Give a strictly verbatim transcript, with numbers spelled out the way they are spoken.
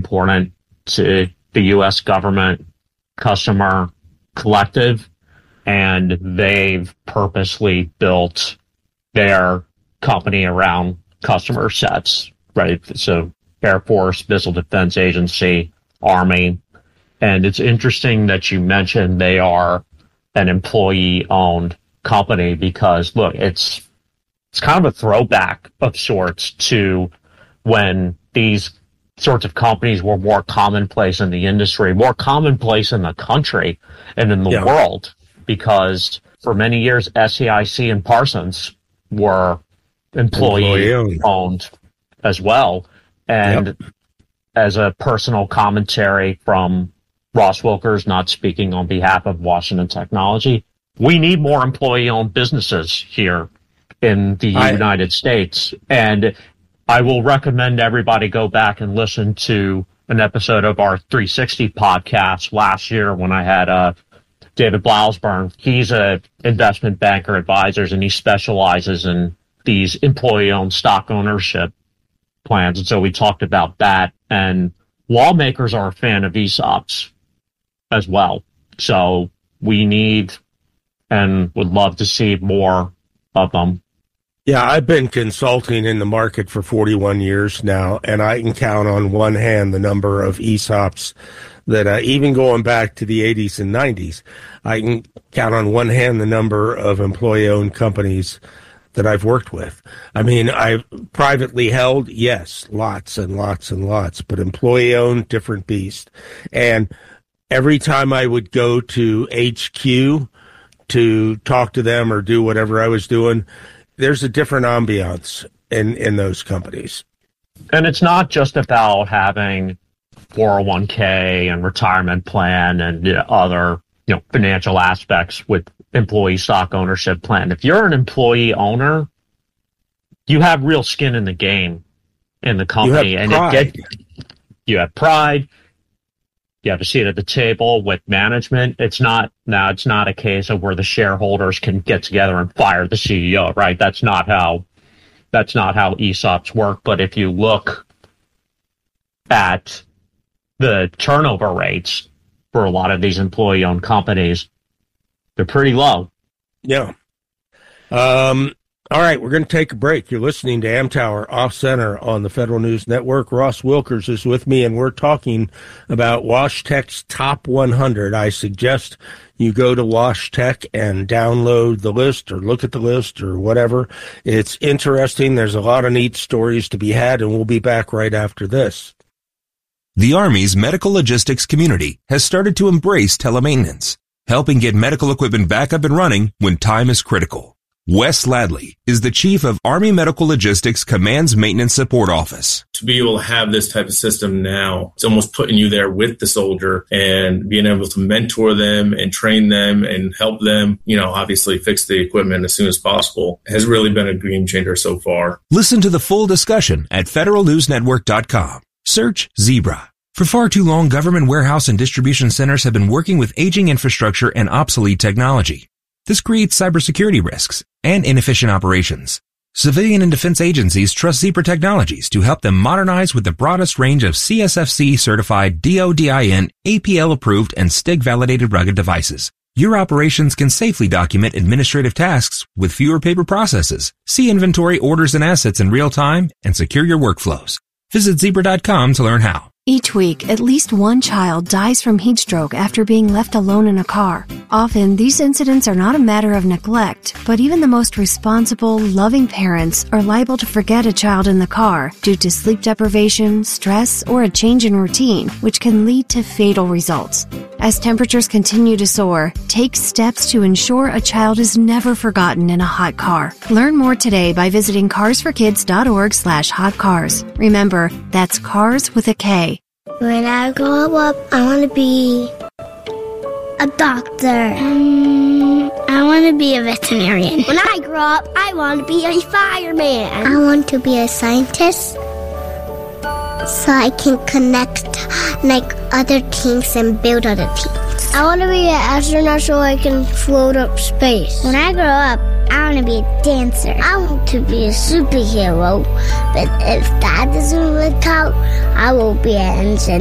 important to the U S government customer collective, and they've purposely built their company around customer sets, right? So Air Force, Missile Defense Agency, Army. And it's interesting that you mentioned they are an employee-owned company because, look, it's it's kind of a throwback of sorts to when these sorts of companies were more commonplace in the industry, more commonplace in the country and in the yeah. world, because for many years, S A I C and Parsons were employee-owned as well. And yep. as a personal commentary from Ross Wilkers, not speaking on behalf of Washington Technology, we need more employee-owned businesses here in the I, United States. And I will recommend everybody go back and listen to an episode of our three sixty podcast last year when I had uh, David Blausburn. He's a investment banker advisors, and he specializes in these employee-owned stock ownership plans. And so we talked about that. And lawmakers are a fan of E S O Ps as well. So we need and would love to see more of them. Yeah, I've been consulting in the market for forty-one years now, and I can count on one hand the number of E S O Ps that, uh, even going back to the eighties and nineties, I can count on one hand the number of employee-owned companies that I've worked with. I mean, I've privately held, yes, lots and lots and lots, but employee-owned, different beast. And every time I would go to H Q to talk to them or do whatever I was doing, there's a different ambiance in, in those companies. And it's not just about having four oh one k and retirement plan and you know, other you know financial aspects with employee stock ownership plan. If you're an employee owner, you have real skin in the game in the company. You have and pride. It get, you have pride. You have a seat at the table with management. It's not now. It's not a case of where the shareholders can get together and fire the C E O, right? That's not how. That's not how E S O Ps work. But if you look at the turnover rates for a lot of these employee-owned companies, they're pretty low. Yeah. Um. All right, we're going to take a break. You're listening to Amtower Off Center on the Federal News Network. Ross Wilkers is with me, and we're talking about WashTec's Top one hundred. I suggest you go to WashTec and download the list or look at the list or whatever. It's interesting. There's a lot of neat stories to be had, and we'll be back right after this. The Army's medical logistics community has started to embrace telemaintenance, helping get medical equipment back up and running when time is critical. Wes Ladley is the chief of Army Medical Logistics Command's Maintenance Support Office. To be able to have this type of system now, it's almost putting you there with the soldier and being able to mentor them and train them and help them, you know, obviously fix the equipment as soon as possible has really been a game changer so far. Listen to the full discussion at federal news network dot com. Search Zebra. For far too long, government warehouse and distribution centers have been working with aging infrastructure and obsolete technology. This creates cybersecurity risks and inefficient operations. Civilian and defense agencies trust Zebra Technologies to help them modernize with the broadest range of C S F C-certified D O D I N, A P L-approved, and S T I G-validated rugged devices. Your operations can safely document administrative tasks with fewer paper processes, see inventory, orders, and assets in real time, and secure your workflows. Visit zebra dot com to learn how. Each week, at least one child dies from heat stroke after being left alone in a car. Often, these incidents are not a matter of neglect, but even the most responsible, loving parents are liable to forget a child in the car due to sleep deprivation, stress, or a change in routine, which can lead to fatal results. As temperatures continue to soar, take steps to ensure a child is never forgotten in a hot car. Learn more today by visiting cars for kids dot org slash hot cars. Remember, that's cars with a K. When I grow up, I want to be a doctor. Um, I want to be a veterinarian. When I grow up, I want to be a fireman. I want to be a scientist so I can connect like other teams and build other teams. I want to be an astronaut so I can float up space. When I grow up, I want to be a dancer. I want to be a superhero, but if that doesn't work out, I will be an engineer.